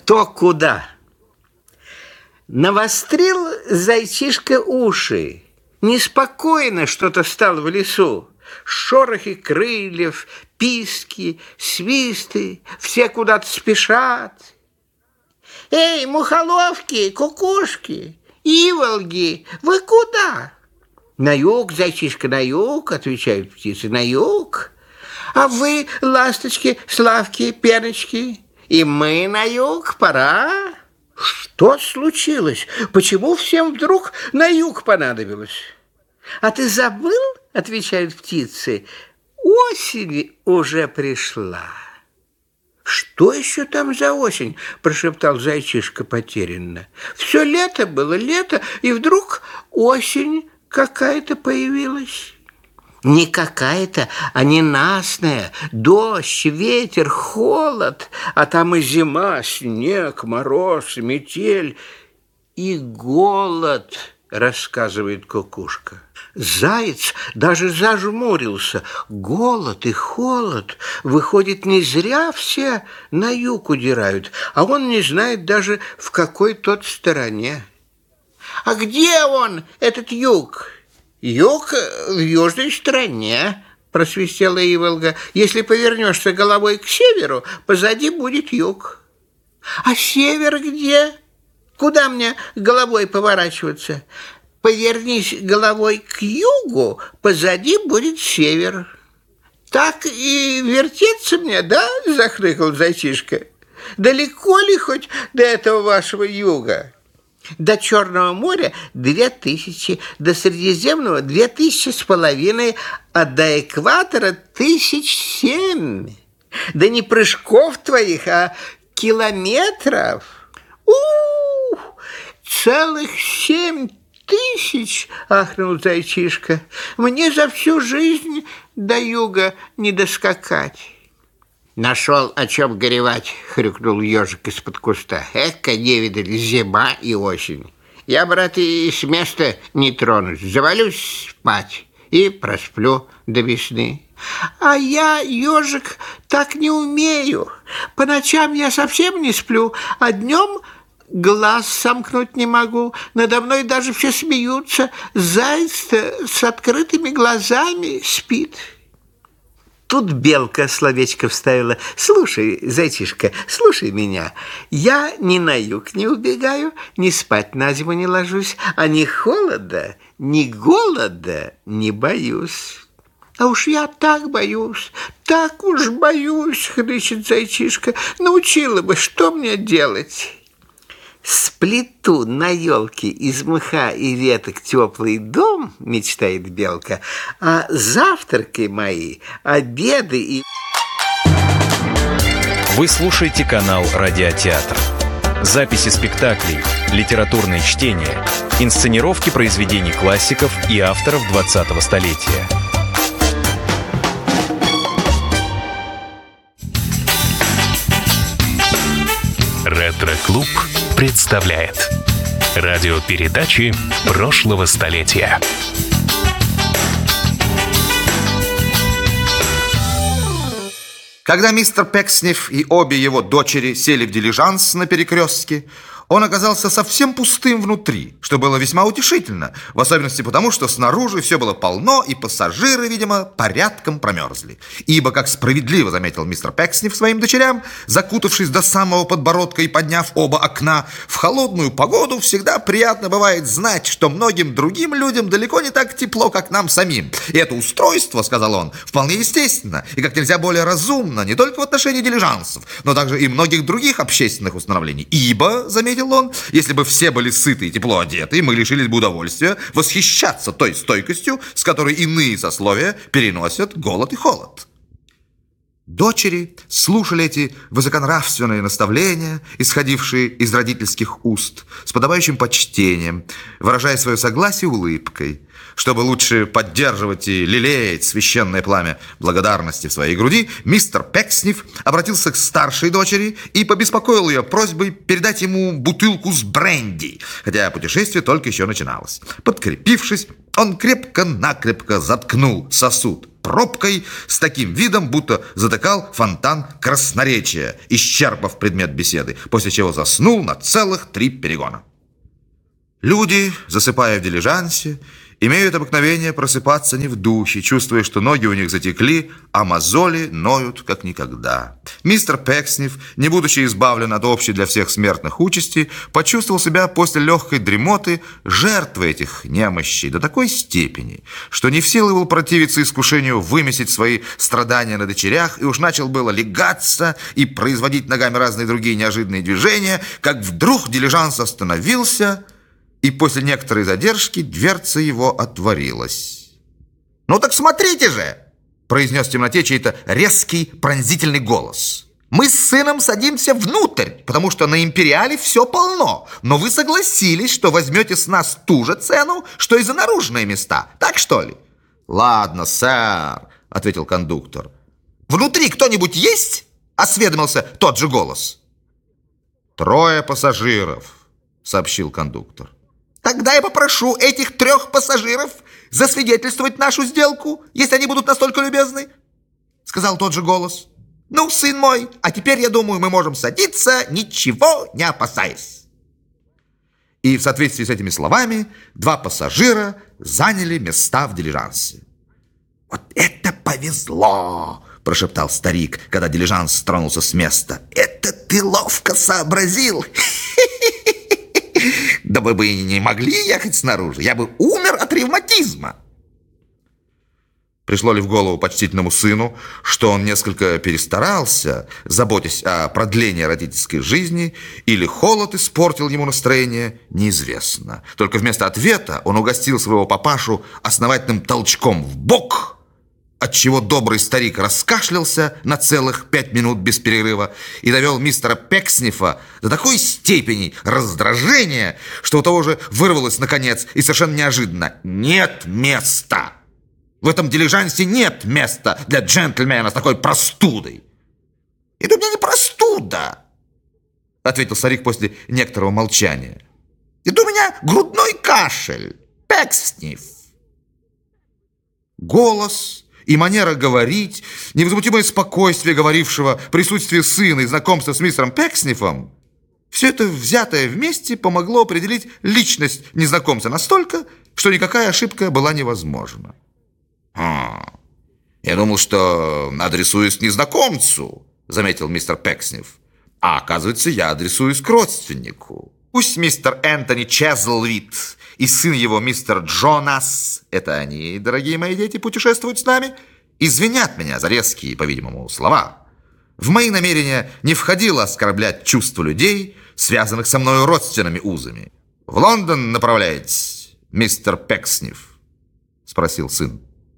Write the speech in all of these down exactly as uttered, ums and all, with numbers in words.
То куда? Навострил зайчишка уши. Неспокойно что-то стало в лесу. Шорохи крыльев, писки, свисты, все куда-то спешат. Эй, мухоловки, кукушки, иволги, вы куда? На юг, зайчишка, на юг, отвечают птицы, на юг. А вы, ласточки, славки, перочки, и мы на юг, пора. Что случилось? Почему всем вдруг на юг понадобилось? А ты забыл, отвечают птицы, осень уже пришла. Что еще там за осень? Прошептал зайчишка потерянно. Все лето было, лето, и вдруг осень какая-то появилась. Не какая-то, а ненастная. Дождь, ветер, холод, а там и зима, снег, мороз, метель и голод, рассказывает кукушка. Заяц даже зажмурился. Голод и холод. Выходит, не зря все на юг удирают, а он не знает даже, в какой тот стороне. А где он, этот юг? Юг в южной стороне, просвистела иволга. Если повернешься головой к северу, позади будет юг. А север где? Куда мне головой поворачиваться? Повернись головой к югу, позади будет север. Так и вертеться мне, да? Захрыкал зайчишка. Далеко ли хоть до этого вашего юга? До Черного моря две тысячи, до Средиземного две тысячи с половиной, а до экватора тысяч семь. Да не прыжков твоих, а километров. У-у-у! Целых семь тысяч, ахнул зайчишка. Мне за всю жизнь до юга не доскакать. Нашел о чем горевать, хрюкнул ежик из-под куста. Эка не видали зима и осень. Я, брат, и с места не тронусь. Завалюсь спать и просплю до весны. А я, ежик, так не умею. По ночам я совсем не сплю, а днем глаз сомкнуть не могу. Надо мной даже все смеются. Заяц-то с открытыми глазами спит. Тут белка словечко вставила. Слушай, зайчишка, слушай меня. Я ни на юг не убегаю, ни спать на зиму не ложусь, а ни холода, ни голода не боюсь. А уж я так боюсь, так уж боюсь, хрычет зайчишка. Научила бы, что мне делать? Сплету на елке из мха и веток теплый дом, мечтает белка, а завтраки мои, обеды и... Вы слушаете канал «Радиотеатр». Записи спектаклей, литературные чтения, инсценировки произведений классиков и авторов двадцатого столетия. Ретро-клуб представляет радиопередачи прошлого столетия. Когда мистер Пекснев и обе его дочери сели в дилижанс на перекрестке, он оказался совсем пустым внутри, что было весьма утешительно, в особенности потому, что снаружи все было полно, и пассажиры, видимо, порядком промерзли. Ибо, как справедливо заметил мистер Пекснев своим дочерям, закутавшись до самого подбородка и подняв оба окна, в холодную погоду всегда приятно бывает знать, что многим другим людям далеко не так тепло, как нам самим. И это устройство, сказал он, вполне естественно и как нельзя более разумно не только в отношении дилижансов, но также и многих других общественных установлений. Ибо, заметил он, если бы все были сыты и тепло одеты, мы лишились бы удовольствия восхищаться той стойкостью, с которой иные сословия переносят голод и холод. Дочери слушали эти высоконравственные наставления, исходившие из родительских уст, с подобающим почтением, выражая свое согласие улыбкой. Чтобы лучше поддерживать и лелеять священное пламя благодарности в своей груди, мистер Пекснев обратился к старшей дочери и побеспокоил ее просьбой передать ему бутылку с бренди, хотя путешествие только еще начиналось. Подкрепившись, он крепко-накрепко заткнул сосуд пробкой с таким видом, будто затыкал фонтан красноречия, исчерпав предмет беседы, после чего заснул на целых три перегона. Люди, засыпая в дилижансе, имеют обыкновение просыпаться не в духе, чувствуя, что ноги у них затекли, а мозоли ноют как никогда. Мистер Пекснев, не будучи избавлен от общей для всех смертных участи, почувствовал себя после легкой дремоты жертвой этих немощей до такой степени, что не в силах был противиться искушению вымесить свои страдания на дочерях, и уж начал было легаться и производить ногами разные другие неожиданные движения, как вдруг дилижанс остановился, и после некоторой задержки дверца его отворилась. «Ну так смотрите же!» – произнес в темноте чей-то резкий пронзительный голос. «Мы с сыном садимся внутрь, потому что на Империале все полно, но вы согласились, что возьмете с нас ту же цену, что и за наружные места, так что ли?» «Ладно, сэр», – ответил кондуктор. «Внутри кто-нибудь есть?» – осведомился тот же голос. «Трое пассажиров», – сообщил кондуктор. «Тогда я попрошу этих трех пассажиров засвидетельствовать нашу сделку, если они будут настолько любезны», — сказал тот же голос. «Ну, сын мой, а теперь, я думаю, мы можем садиться, ничего не опасаясь». И в соответствии с этими словами два пассажира заняли места в дилижансе. «Вот это повезло!» — прошептал старик, когда дилижанс тронулся с места. «Это ты ловко сообразил! Да вы бы и не могли ехать снаружи, я бы умер от ревматизма». Пришло ли в голову почтительному сыну, что он несколько перестарался, заботясь о продлении родительской жизни, или холод испортил ему настроение, неизвестно. Только вместо ответа он угостил своего папашу основательным толчком в бок, отчего добрый старик раскашлялся на целых пять минут без перерыва и довел мистера Пекснефа до такой степени раздражения, что у того же вырвалось наконец и совершенно неожиданно: «Нет места! В этом дилижансе нет места для джентльмена с такой простудой!» «Это у меня не простуда!» — ответил старик после некоторого молчания. «Это у меня грудной кашель! Пекснев!» Голос и манера говорить, невозмутимое спокойствие говорившего, присутствие сына и знакомство с мистером Пекснефом — все это, взятое вместе, помогло определить личность незнакомца настолько, что никакая ошибка была невозможна. «А, я думал, что адресуюсь к незнакомцу», — заметил мистер Пекснев. «А оказывается, я адресуюсь к родственнику. Пусть мистер Энтони Чезлвид и сын его, мистер Джонас, это они, дорогие мои дети, путешествуют с нами, извинят меня за резкие, по-видимому, слова. В мои намерения не входило оскорблять чувства людей, связанных со мною родственными узами. В Лондон направляетесь, мистер Пекснев?» — спросил сын.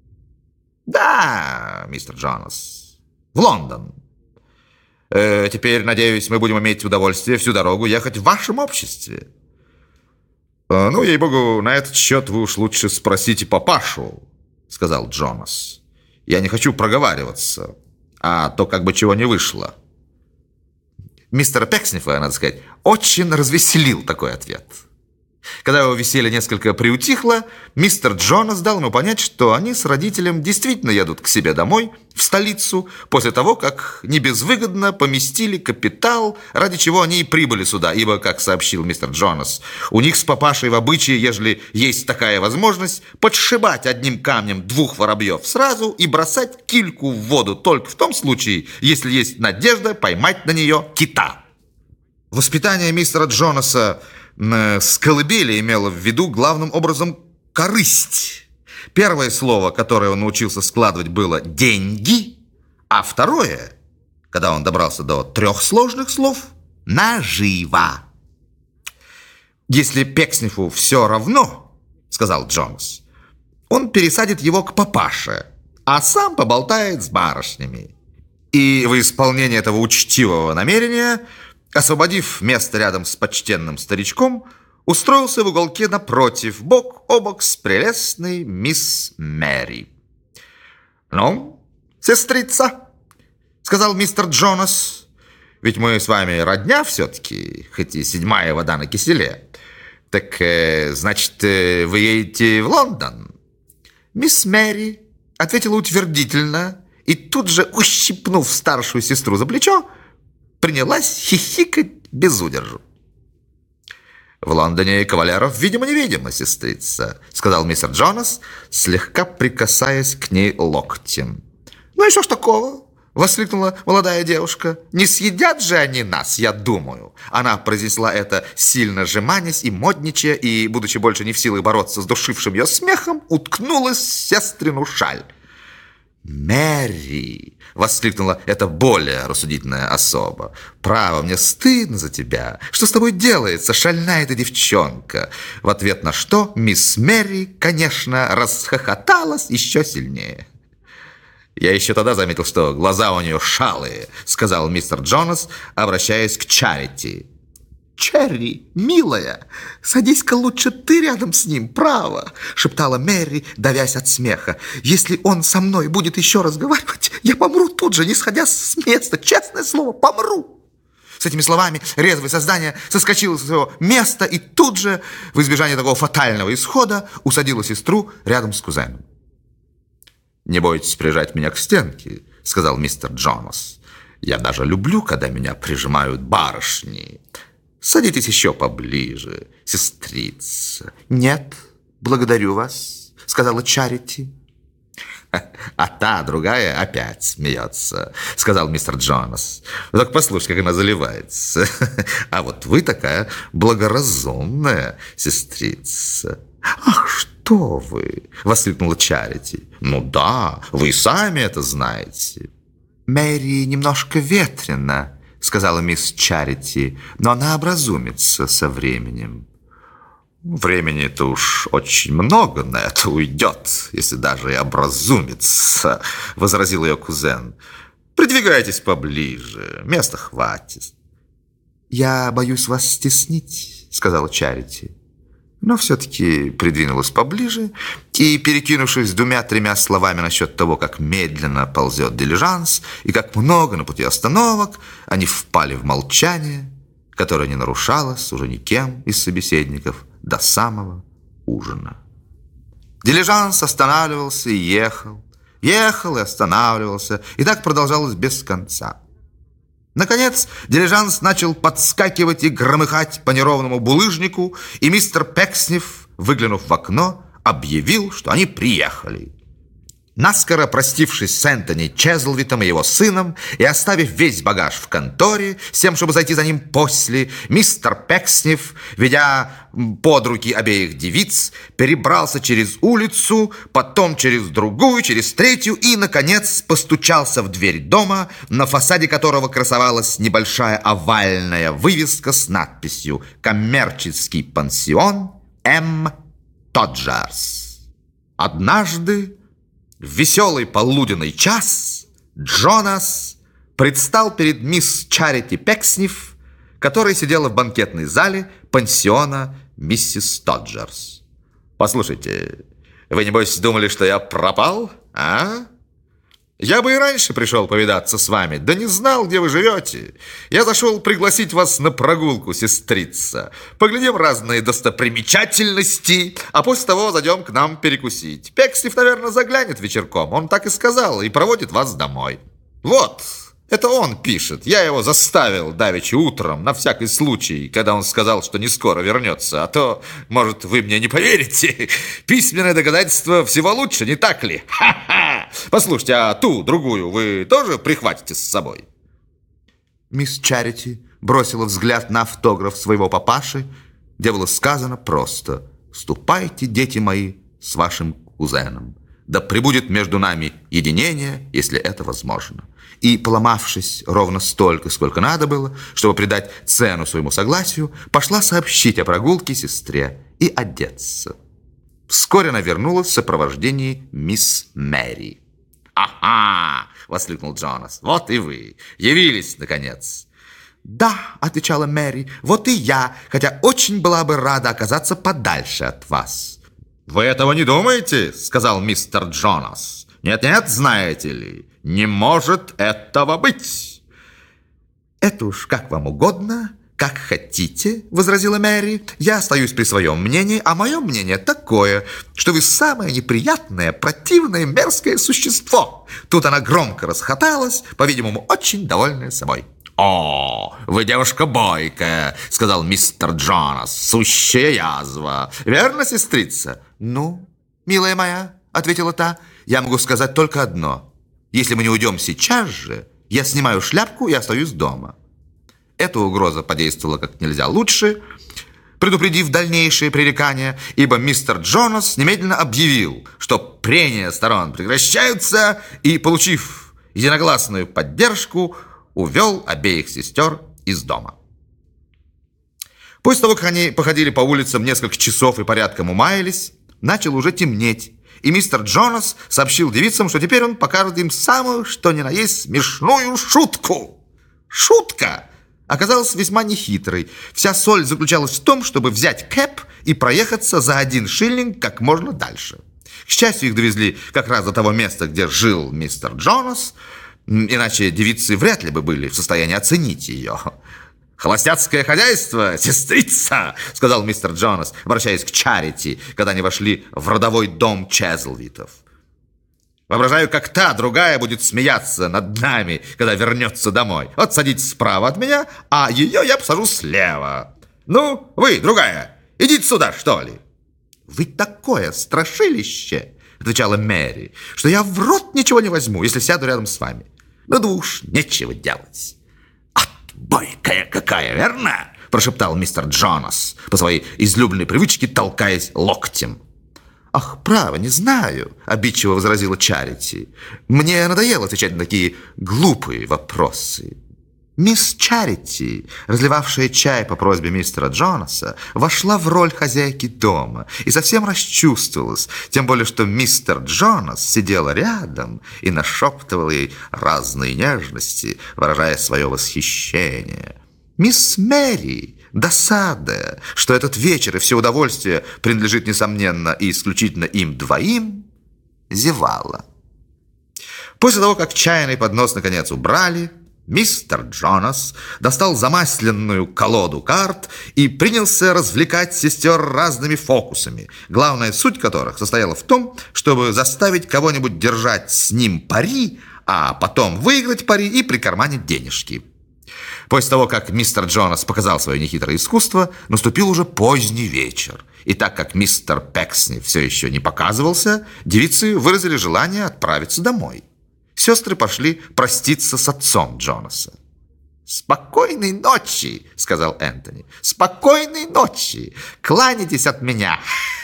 «Да, мистер Джонас, в Лондон. Э, теперь, надеюсь, мы будем иметь удовольствие всю дорогу ехать в вашем обществе». «Ну, ей-богу, на этот счет вы уж лучше спросите папашу», — сказал Джонас. «Я не хочу проговариваться, а то как бы чего не вышло». Мистера Пекснефа, надо сказать, очень развеселил такой ответ. Когда его веселье несколько приутихло, мистер Джонас дал ему понять, что они с родителем действительно едут к себе домой, в столицу, после того, как небезвыгодно поместили капитал, ради чего они и прибыли сюда, ибо, как сообщил мистер Джонас, у них с папашей в обычае, ежели есть такая возможность, подшибать одним камнем двух воробьев сразу и бросать кильку в воду только в том случае, если есть надежда поймать на нее кита. Воспитание мистера Джонаса с колыбели имело в виду главным образом корысть. Первое слово, которое он научился складывать, было «деньги», а второе, когда он добрался до трех сложных слов, «нажива». «Если Пекснефу все равно, — сказал Джонас, — он пересадит его к папаше, а сам поболтает с барышнями». И в исполнение этого учтивого намерения, освободив место рядом с почтенным старичком, устроился в уголке напротив, бок о бок с прелестной мисс Мэри. «Ну, сестрица, — сказал мистер Джонас, — ведь мы с вами родня все-таки, хоть и седьмая вода на киселе. Так, э, значит, э, вы едете в Лондон?» Мисс Мэри ответила утвердительно и тут же, ущипнув старшую сестру за плечо, принялась хихикать без удержу. «В Лондоне кавалеров видимо-невидимо, сестрица», — сказал мистер Джонас, слегка прикасаясь к ней локтем. «Ну и что ж такого?» — воскликнула молодая девушка. «Не съедят же они нас, я думаю». Она произнесла это, сильно жеманясь и модничая, и, будучи больше не в силах бороться с душившим ее смехом, уткнулась в сестрину шаль. «Мэри!» — воскликнула эта более рассудительная особа. «Право, мне стыдно за тебя. Что с тобой делается, шальная эта девчонка?» В ответ на что мисс Мэри, конечно, расхохоталась еще сильнее. «Я еще тогда заметил, что глаза у нее шалые», — сказал мистер Джонас, обращаясь к Чарити. «Черри, милая, садись-ка лучше ты рядом с ним, право», — шептала Мэри, давясь от смеха. «Если он со мной будет еще разговаривать, я помру тут же, не сходя с места, честное слово, помру». С этими словами резвое создание соскочило с своего места и тут же, в избежание такого фатального исхода, усадило сестру рядом с кузеном. «Не бойтесь прижать меня к стенке», — сказал мистер Джонас. «Я даже люблю, когда меня прижимают барышни. Садитесь еще поближе, сестрица». «Нет, благодарю вас», — сказала Чарити. «А та, другая, опять смеется», — сказал мистер Джонас. «Так послушай, как она заливается. А вот вы такая благоразумная, сестрица». «Ах, что вы!» — воскликнула Чарити. «Ну да, вы сами это знаете». «Мэри немножко ветрена», — сказала мисс Чарити, «но она образумится со временем». «Времени-то уж очень много на это уйдет, если даже и образумится», — возразил ее кузен. «Придвигайтесь поближе, места хватит». «Я боюсь вас стеснить», — сказала Чарити. Но все-таки придвинулась поближе и, перекинувшись двумя-тремя словами насчет того, как медленно ползет дилижанс и как много на пути остановок, они впали в молчание, которое не нарушалось уже никем из собеседников до самого ужина. Дилижанс останавливался и ехал, ехал и останавливался, и так продолжалось без конца. Наконец, дилижанс начал подскакивать и громыхать по неровному булыжнику, и мистер Пекснев, выглянув в окно, объявил, что они приехали. Наскоро простившись с Энтони Чезлвитом и его сыном и оставив весь багаж в конторе, с тем, чтобы зайти за ним после, мистер Пекснев, ведя под руки обеих девиц, перебрался через улицу, потом через другую, через третью и, наконец, постучался в дверь дома, на фасаде которого красовалась небольшая овальная вывеска с надписью «Коммерческий пансион М. Тоджерс». Однажды, в веселый полуденный час, Джонас предстал перед мисс Чарити Пекснев, которая сидела в банкетной зале пансиона миссис Тоджерс. «Послушайте, вы, небось, думали, что я пропал, а? Я бы и раньше пришел повидаться с вами, да не знал, где вы живете. Я зашел пригласить вас на прогулку, сестрица. Поглядим разные достопримечательности, а после того зайдем к нам перекусить. Пекснев, наверное, заглянет вечерком, он так и сказал, и проводит вас домой. Вот, это он пишет. Я его заставил давеча утром, на всякий случай, когда он сказал, что не скоро вернется. А то, может, вы мне не поверите. Письменное доказательство всего лучше, не так ли? Ха-ха! Послушайте, а ту, другую, вы тоже прихватите с собой?» Мисс Чарити бросила взгляд на автограф своего папаши, где было сказано просто: «Ступайте, дети мои, с вашим кузеном. Да пребудет между нами единение, если это возможно». И, поломавшись ровно столько, сколько надо было, чтобы придать цену своему согласию, пошла сообщить о прогулке сестре и одеться. Вскоре она вернулась в сопровождении мисс Мэри. «Ага!» — воскликнул Джонас. «Вот и вы! Явились, наконец!» «Да!» — отвечала Мэри. «Вот и я, хотя очень была бы рада оказаться подальше от вас». «Вы этого не думаете?» — сказал мистер Джонас. «Нет-нет, знаете ли, не может этого быть!» «Это уж как вам угодно, «Как хотите», — возразила Мэри, — «я остаюсь при своем мнении, а мое мнение такое, что вы самое неприятное, противное, мерзкое существо». Тут она громко расхоталась, по-видимому, очень довольная собой. «О, вы девушка бойкая», — сказал мистер Джонас, — «сущая язва. Верно, сестрица?» «Ну, милая моя», — ответила та, — «я могу сказать только одно. Если мы не уйдем сейчас же, я снимаю шляпку и остаюсь дома». Эта угроза подействовала как нельзя лучше, предупредив дальнейшие пререкания, ибо мистер Джонас немедленно объявил, что прения сторон прекращаются, и, получив единогласную поддержку, увел обеих сестер из дома. После того, как они походили по улицам несколько часов и порядком умаялись, начало уже темнеть, и мистер Джонас сообщил девицам, что теперь он покажет им самую, что ни на есть, смешную шутку. Шутка оказалась весьма нехитрой. Вся соль заключалась в том, чтобы взять кэб и проехаться за один шиллинг как можно дальше. К счастью, их довезли как раз до того места, где жил мистер Джонас, иначе девицы вряд ли бы были в состоянии оценить ее. «Холостяцкое хозяйство, сестрица», — сказал мистер Джонас, обращаясь к Чарити, когда они вошли в родовой дом Чезлвитов. «Воображаю, как та другая будет смеяться над нами, когда вернется домой. Вот садитесь справа от меня, а ее я посажу слева. Ну, вы, другая, идите сюда, что ли». «Вы такое страшилище», — отвечала Мэри, — «что я в рот ничего не возьму, если сяду рядом с вами. Ну да уж, нечего делать». «Бойкая какая, верно?» — прошептал мистер Джонас, по своей излюбленной привычке толкаясь локтем. «Ах, право, не знаю», — обидчиво возразила Чарити. «Мне надоело отвечать на такие глупые вопросы». Мисс Чарити, разливавшая чай по просьбе мистера Джонаса, вошла в роль хозяйки дома и совсем расчувствовалась, тем более что мистер Джонас сидел рядом и нашептывал ей разные нежности, выражая свое восхищение. Мисс Мэри, досадая, что этот вечер и все удовольствие принадлежит, несомненно, и исключительно им двоим, зевала. После того, как чайный поднос наконец убрали, мистер Джонас достал замасленную колоду карт и принялся развлекать сестер разными фокусами, главная суть которых состояла в том, чтобы заставить кого-нибудь держать с ним пари, а потом выиграть пари и прикарманить денежки. После того, как мистер Джонас показал свое нехитрое искусство, наступил уже поздний вечер, и так как мистер Пекснев все еще не показывался, девицы выразили желание отправиться домой. Сестры пошли проститься с отцом Джонаса. «Спокойной ночи», — сказал Энтони. «Спокойной ночи. Кланяйтесь от меня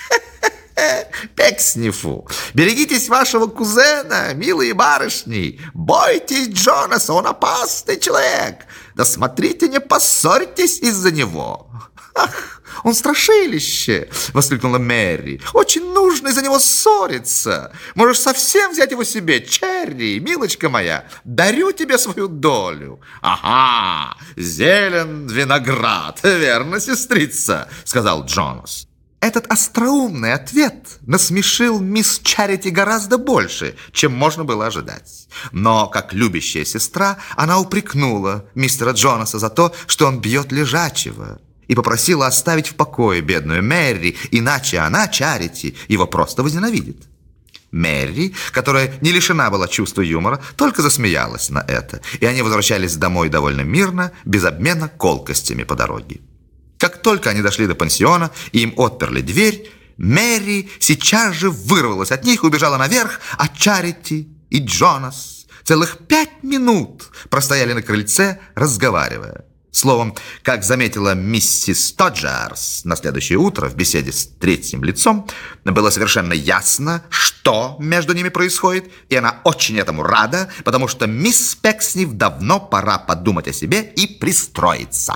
Пекснифу. Берегитесь вашего кузена, милые барышни. Бойтесь Джонаса, он опасный человек. Да смотрите, не поссорьтесь из-за него». «Ах, он страшилище!» — воскликнула Мэри. «Очень нужно из-за него ссориться. Можешь совсем взять его себе, Черри, милочка моя. Дарю тебе свою долю». «Ага, зелен виноград, верно, сестрица?» — сказал Джонас. Этот остроумный ответ насмешил мисс Чарити гораздо больше, чем можно было ожидать. Но, как любящая сестра, она упрекнула мистера Джонаса за то, что он бьет лежачего, и попросила оставить в покое бедную Мэри, иначе она, Чарити, его просто возненавидит. Мэри, которая не лишена была чувства юмора, только засмеялась на это, и они возвращались домой довольно мирно, без обмена колкостями по дороге. Как только они дошли до пансиона и им отперли дверь, Мэри сейчас же вырвалась от них и убежала наверх, а Чарити и Джонас целых пять минут простояли на крыльце, разговаривая. Словом, как заметила миссис Тоджерс на следующее утро в беседе с третьим лицом, было совершенно ясно, что между ними происходит, и она очень этому рада, потому что мисс Пекснев давно пора подумать о себе и пристроиться.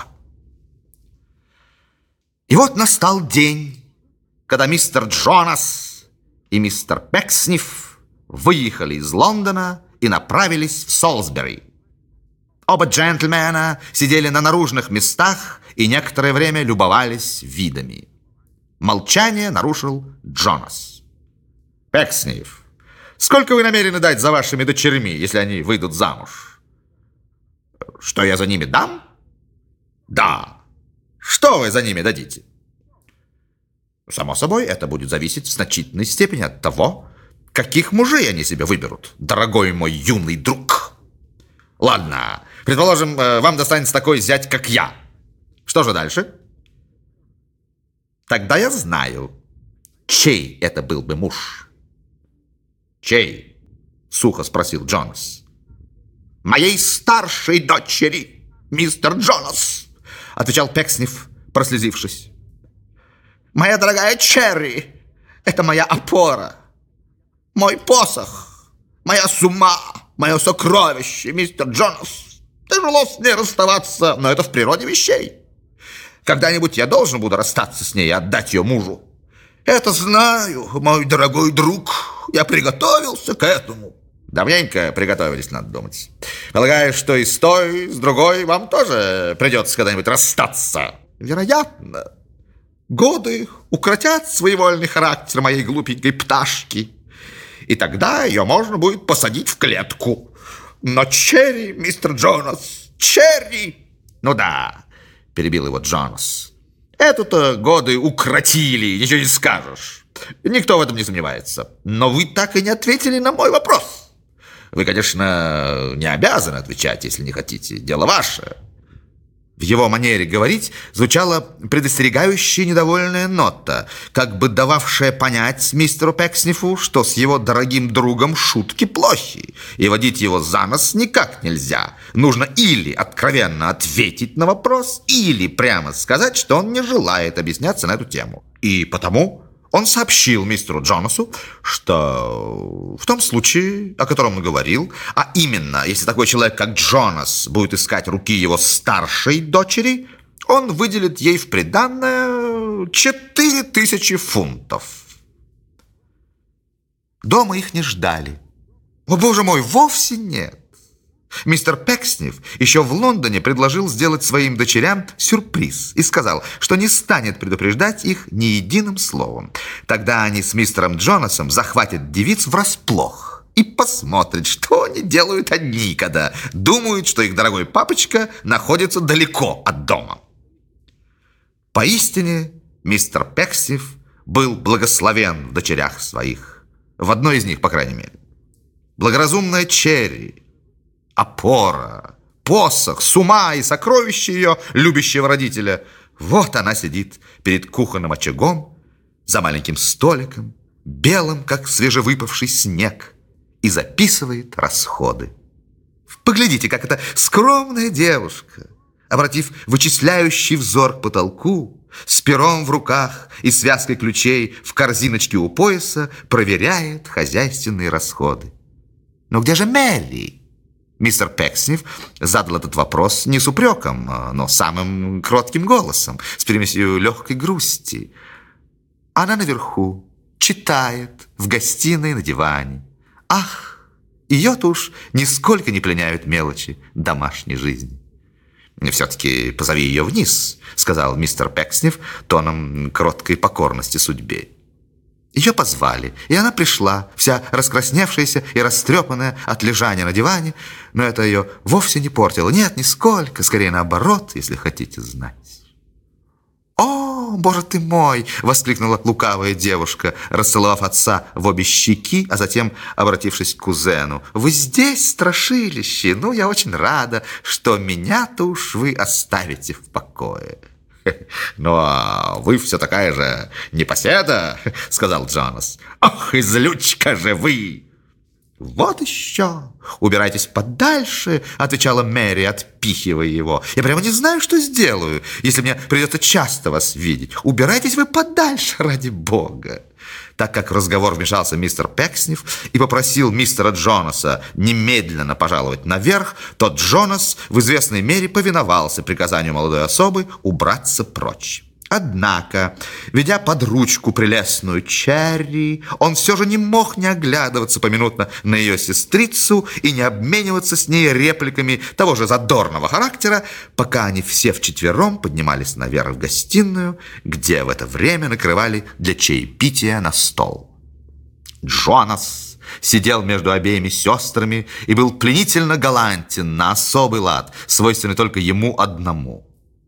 И вот настал день, когда мистер Джонас и мистер Пекснев выехали из Лондона и направились в Солсбери. Оба джентльмена сидели на наружных местах и некоторое время любовались видами. Молчание нарушил Джонас. «Пекснев, сколько вы намерены дать за вашими дочерьми, если они выйдут замуж?» «Что я за ними дам?» «Да, Что вы за ними дадите? Само собой, это будет зависеть в значительной степени от того, каких мужей они себе выберут, дорогой мой юный друг. Ладно, предположим, вам достанется такой зять, как я. Что же дальше? Тогда я знаю, чей это был бы муж. Чей? Сухо спросил Джонас. Моей старшей дочери, мистер Джонас, отвечал Пекснев, прослезившись. Моя дорогая Черри, это моя опора, мой посох, моя сума, мое сокровище, мистер Джонас. Тяжело с ней расставаться, но это в природе вещей. Когда-нибудь я должен буду расстаться с ней и отдать ее мужу. Это знаю, мой дорогой друг. Я приготовился к этому. Давненько приготовились, надо думать. Полагаю, что и с той, и с другой вам тоже придется когда-нибудь расстаться. Вероятно. Годы укротят своевольный характер моей глупенькой пташки. И тогда ее можно будет посадить в клетку. Но Черри, мистер Джонас, Черри! Ну да, перебил его Джонас. Это-то годы укротили, ничего не скажешь. Никто в этом не сомневается. Но вы так и не ответили на мой вопрос. Вы, конечно, не обязаны отвечать, если не хотите. Дело ваше. В его манере говорить звучала предостерегающая недовольная нота, как бы дававшая понять мистеру Пекснифу, что с его дорогим другом шутки плохи, и водить его за нос никак нельзя. Нужно или откровенно ответить на вопрос, или прямо сказать, что он не желает объясняться на эту тему. И потому он сообщил мистеру Джонасу, что в том случае, о котором он говорил, а именно, если такой человек, как Джонас, будет искать руки его старшей дочери, он выделит ей в приданое четыре тысячи фунтов. Дома их не ждали. О, боже мой, вовсе нет. Мистер Пекснев еще в Лондоне предложил сделать своим дочерям сюрприз и сказал, что не станет предупреждать их ни единым словом. Тогда они с мистером Джонасом захватят девиц врасплох и посмотрят, что они делают одни, когда думают, что их дорогой папочка находится далеко от дома. Поистине, мистер Пекснев был благословен в дочерях своих. В одной из них, по крайней мере. Благоразумная Черри, опора, посох, сума и сокровище ее любящего родителя. Вот она сидит перед кухонным очагом, за маленьким столиком, белым, как свежевыпавший снег, и записывает расходы. Поглядите, как эта скромная девушка, обратив вычисляющий взор к потолку, с пером в руках и связкой ключей в корзиночке у пояса, проверяет хозяйственные расходы. Но где же Мелли? Мистер Пекснев задал этот вопрос не с упреком, но самым кротким голосом, с примесью легкой грусти. Она наверху читает в гостиной на диване. Ах, ее-то уж нисколько не пленяют мелочи домашней жизни. «Все-таки позови ее вниз», — сказал мистер Пекснев тоном кроткой покорности судьбе. Ее позвали, и она пришла, вся раскрасневшаяся и растрепанная от лежания на диване, но это ее вовсе не портило. Нет, нисколько, скорее наоборот, если хотите знать. «О, боже ты мой!» — воскликнула лукавая девушка, расцеловав отца в обе щеки, а затем обратившись к кузену. «Вы здесь, страшилище! Ну, я очень рада, что меня-то уж вы оставите в покое». «Ну, а вы все такая же непоседа», — сказал Джонас. «Ох, и злючка же вы!» «Вот еще! Убирайтесь подальше», — отвечала Мэри, отпихивая его. «Я прямо не знаю, что сделаю, если мне придется часто вас видеть. Убирайтесь вы подальше, ради бога». Так как в разговор вмешался мистер Пекснев и попросил мистера Джонаса немедленно пожаловать наверх, то Джонас в известной мере повиновался приказанию молодой особы убраться прочь. Однако, ведя под ручку прелестную Черри, он все же не мог не оглядываться поминутно на ее сестрицу и не обмениваться с ней репликами того же задорного характера, пока они все вчетвером поднимались наверх в гостиную, где в это время накрывали для чаепития на стол. Джонас сидел между обеими сестрами и был пленительно галантен на особый лад, свойственный только ему одному.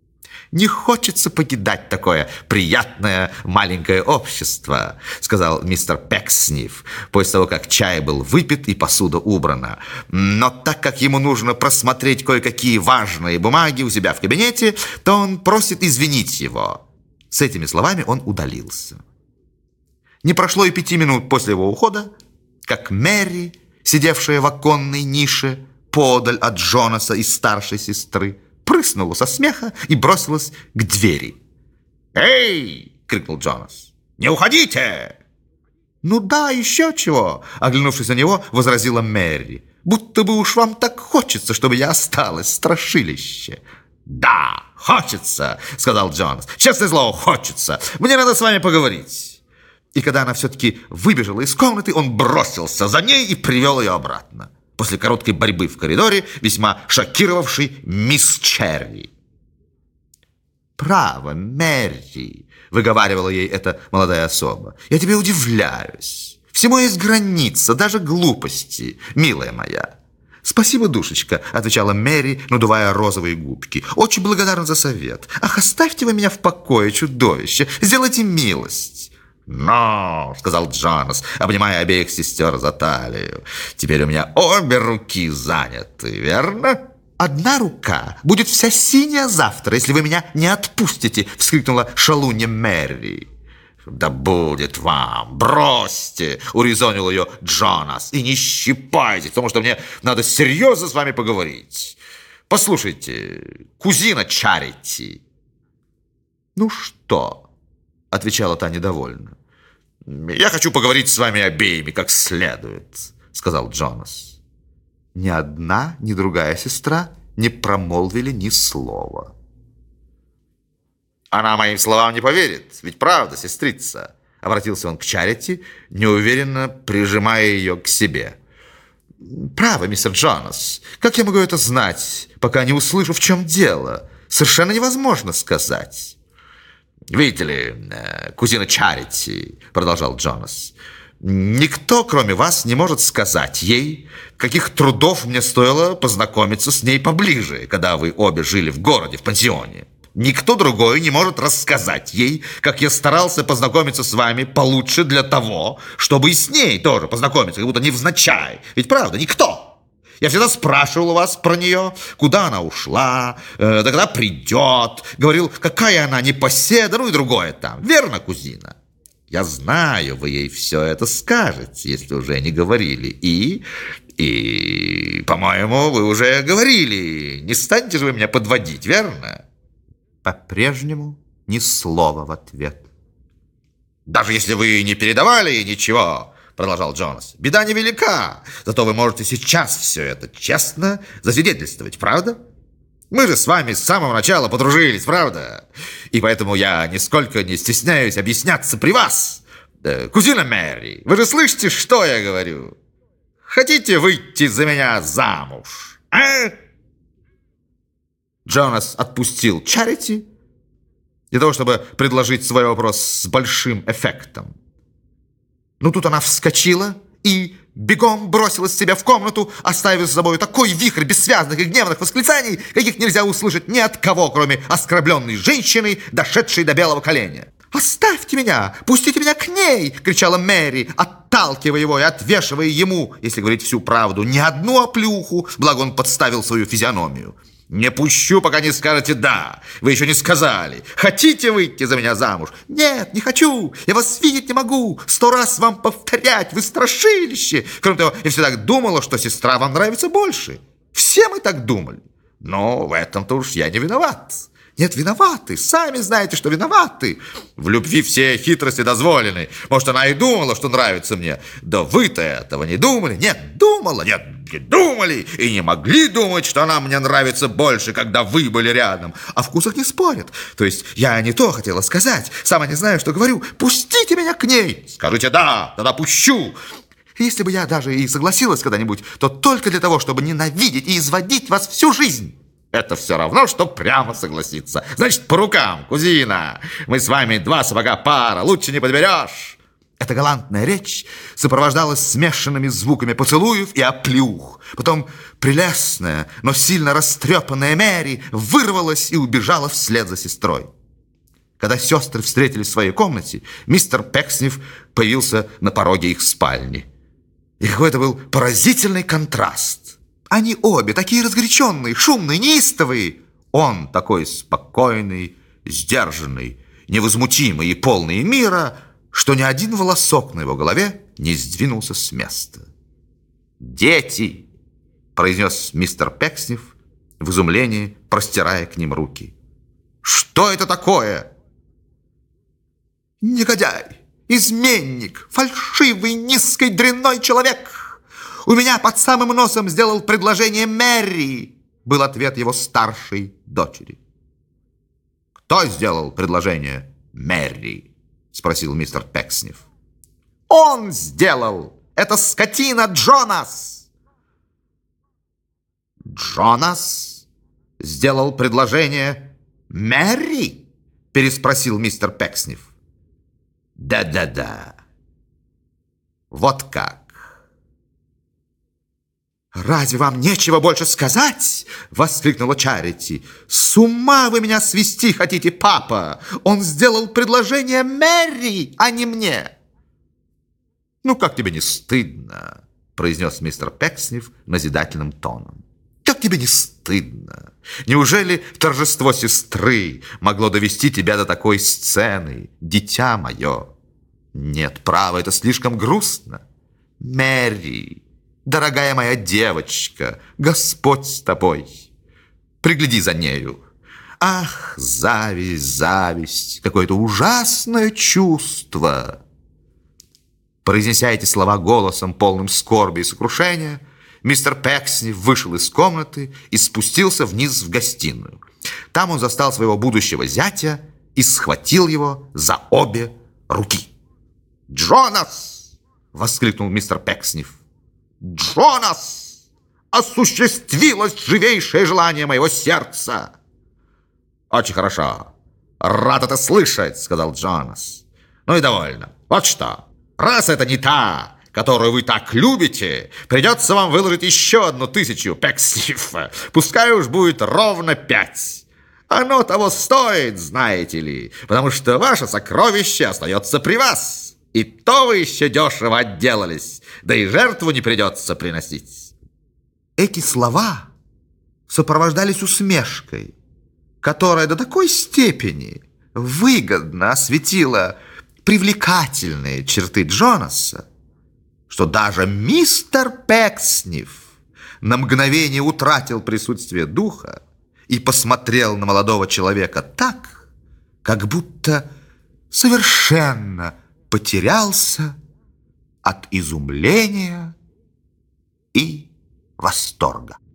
«Не хочется покидать такое приятное маленькое общество», сказал мистер Пекснев, после того, как чай был выпит и посуда убрана. «Но так как ему нужно просмотреть кое-какие важные бумаги у себя в кабинете, то он просит извинить его». С этими словами он удалился. Не прошло и пяти минут после его ухода, как Мэри, сидевшая в оконной нише подаль от Джонаса и старшей сестры, прыснула со смеха и бросилась к двери. «Эй!» — крикнул Джонас. «Не уходите!» «Ну да, еще чего!» — оглянувшись на него, возразила Мэри. «Будто бы уж вам так хочется, чтобы я осталась, страшилище!» «Да, хочется!» — сказал Джонас. «Честное слово, хочется! Мне надо с вами поговорить!» И когда она все-таки выбежала из комнаты, он бросился за ней и привел ее обратно, после короткой борьбы в коридоре, весьма шокировавшей мисс Черри. «Право, Мэри», — выговаривала ей эта молодая особа, — «я тебе удивляюсь. Всему есть граница, даже глупости, милая моя». «Спасибо, душечка», — отвечала Мэри, надувая розовые губки. «Очень благодарна за совет. Ах, оставьте вы меня в покое, чудовище. Сделайте милость». «Но», — сказал Джонас, обнимая обеих сестер за талию, «теперь у меня обе руки заняты, верно?» «Одна рука будет вся синяя завтра, если вы меня не отпустите», — вскрикнула шалунья Мэри. «Да будет вам, бросьте», — урезонил ее Джонас, «и не щипайтесь, потому что мне надо серьезно с вами поговорить. Послушайте, кузина Чарити». «Ну что?» — отвечала та недовольно. «Я хочу поговорить с вами обеими как следует», — сказал Джонас. Ни одна, ни другая сестра не промолвили ни слова. «Она моим словам не поверит, ведь правда, сестрица?» — обратился он к Чарити, неуверенно прижимая ее к себе. «Право, мистер Джонас, как я могу это знать, пока не услышу, в чем дело? Совершенно невозможно сказать». «Видите ли, кузина Чарити, — продолжал Джонас, — никто, кроме вас, не может сказать ей, каких трудов мне стоило познакомиться с ней поближе, когда вы обе жили в городе, в пансионе. Никто другой не может рассказать ей, как я старался познакомиться с вами получше для того, чтобы и с ней тоже познакомиться, как будто невзначай. Ведь правда, никто. Я всегда спрашивал у вас про нее, куда она ушла, э, да когда придет. Говорил, какая она непоседа, ну и другое там. Верно, кузина? Я знаю, вы ей все это скажете, если уже не говорили. И, и, по-моему, вы уже говорили. Не станете же вы меня подводить, верно?» По-прежнему ни слова в ответ. «Даже если вы не передавали ей ничего, — продолжал Джонас, — беда невелика, зато вы можете сейчас все это честно засвидетельствовать, правда? Мы же с вами с самого начала подружились, правда? И поэтому я нисколько не стесняюсь объясняться при вас. Да, кузина Мэри, вы же слышите, что я говорю? Хотите выйти за меня замуж, а?» Джонас отпустил Чарити для того, чтобы предложить свой вопрос с большим эффектом. Но тут она вскочила и бегом бросилась себя в комнату, оставив за собой такой вихрь бессвязных и гневных восклицаний, каких нельзя услышать ни от кого, кроме оскорбленной женщины, дошедшей до белого коленя. «Оставьте меня! Пустите меня к ней!» — кричала Мэри, отталкивая его и отвешивая ему, если говорить всю правду, не одну оплюху, благо он подставил свою физиономию. «Не пущу, пока не скажете «да». Вы еще не сказали. Хотите выйти за меня замуж?» «Нет, не хочу. Я вас видеть не могу. Сто раз вам повторять. Вы страшилище. Кроме того, я всегда думала, что сестра вам нравится больше. Все мы так думали. Но в этом-то уж я не виноват». «Нет, виноваты. Сами знаете, что виноваты. В любви все хитрости дозволены. Может, она и думала, что нравится мне. Да вы-то этого не думали. Нет, думала. Нет, не думали. И не могли думать, что она мне нравится больше, когда вы были рядом. О вкусах не спорят. То есть я не то хотела сказать. Сама не знаю, что говорю. Пустите меня к ней». «Скажите «да», тогда пущу». «Если бы я даже и согласилась когда-нибудь, то только для того, чтобы ненавидеть и изводить вас всю жизнь». «Это все равно, что прямо согласиться. Значит, по рукам, кузина. Мы с вами два сапога пара, лучше не подберешь». Эта галантная речь сопровождалась смешанными звуками поцелуев и оплеух. Потом прелестная, но сильно растрепанная Мэри вырвалась и убежала вслед за сестрой. Когда сестры встретились в своей комнате, мистер Пекснев появился на пороге их спальни. И какой это был поразительный контраст. Они обе такие разгоряченные, шумные, неистовые. Он такой спокойный, сдержанный, невозмутимый и полный мира, что ни один волосок на его голове не сдвинулся с места. «Дети!» – произнес мистер Пекснев в изумлении, простирая к ним руки. «Что это такое?» «Негодяй, изменник, фальшивый, низкий, дрянной человек! У меня под самым носом сделал предложение Мэри!» – был ответ его старшей дочери. «Кто сделал предложение Мэри?» — спросил мистер Пекснев. «Он сделал! Это скотина Джонас!» «Джонас сделал предложение Мэри?» — переспросил мистер Пекснев. «Да-да-да. Вот как!» «Разве вам нечего больше сказать?» — воскликнула Чарити. «С ума вы меня свести хотите, папа! Он сделал предложение Мэри, а не мне!» «Ну, как тебе не стыдно?» — произнес мистер Пекснев назидательным тоном. «Как тебе не стыдно? Неужели торжество сестры могло довести тебя до такой сцены, дитя мое? Нет, право, это слишком грустно. Мэри, дорогая моя девочка, Господь с тобой. Пригляди за нею. Ах, зависть, зависть, какое-то ужасное чувство!» Произнеся эти слова голосом, полным скорби и сокрушения, мистер Пекснев вышел из комнаты и спустился вниз в гостиную. Там он застал своего будущего зятя и схватил его за обе руки. «Джонас!» — воскликнул мистер Пекснев. «Джонас! Осуществилось живейшее желание моего сердца!» «Очень хорошо. Рад это слышать», — сказал Джонас. «Ну и довольно. Вот что. Раз это не та, которую вы так любите, придется вам выложить еще одну тысячу, Пекснев. Пускай уж будет ровно пять. Оно того стоит, знаете ли, потому что ваше сокровище остается при вас. И то вы еще дешево отделались, да и жертву не придется приносить». Эти слова сопровождались усмешкой, которая до такой степени выгодно осветила привлекательные черты Джонаса, что даже мистер Пекснев на мгновение утратил присутствие духа и посмотрел на молодого человека так, как будто совершенно потерялся от изумления и восторга.